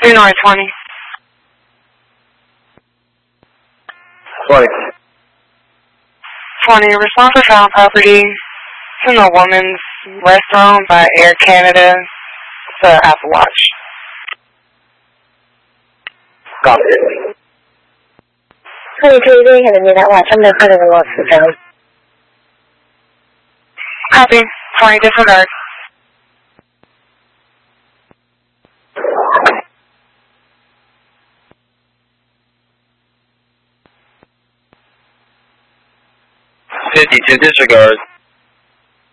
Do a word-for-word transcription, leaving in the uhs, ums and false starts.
Three nine twenty. Twenty. Twenty. Response for found property. It's in the woman's restaurant by Air Canada. It's an Apple Watch. Copy. twenty-three, they handed me that watch. I'm going to put it in the lost zone. Copy. twenty, disregard. Fifty-two, disregard.